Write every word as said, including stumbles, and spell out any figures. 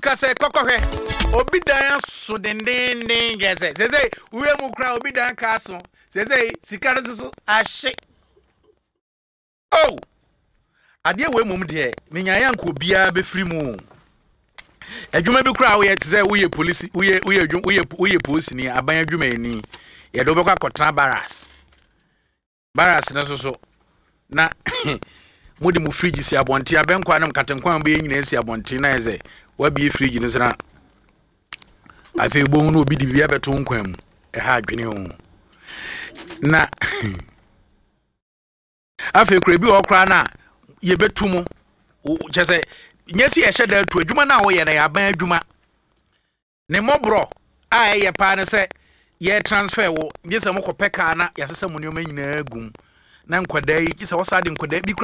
ka say kokohwe obi dan so denden den gese say say uwe mu kra obi dan ka so say say sika no so ahye oh ade we mum de menya yanko bia be free mu adwuma bi kra wo ye say wo ye police wo ye wo ye wo ye police ni aban adwuma ni ye do be kwa kotra barras barras na so so na mudi mu fridge si abonte abenkwa nam katenkwan be nyina si abonte na eze wa bi fridge no so na afi bo no obi di bia beto nkwan mu e ha adwene ho na afi kura bi okra na ye betu mu chese nyesi e hyeda atu adwuma na wo ye na ya ban adwuma ne mobro a ye pa ne se ye transfer wo gese mo kopeka na yasese mo ne o manyina agum na nkwada yi kisa wasade nkwada bi